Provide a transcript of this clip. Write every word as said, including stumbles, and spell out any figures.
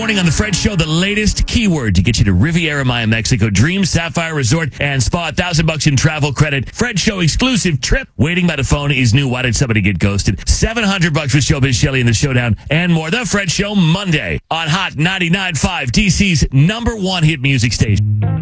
morning on The Fred Show, the latest keyword to get you to Riviera Maya, Mexico. Dream Sapphire Resort and Spa. one thousand bucks in travel credit. Fred Show exclusive trip. Waiting by the phone is new. Why did somebody get ghosted? seven hundred bucks with Showbiz Shelley in the Showdown and more. The Fred Show Monday on Hot ninety-nine point five, D C's number one hit music station.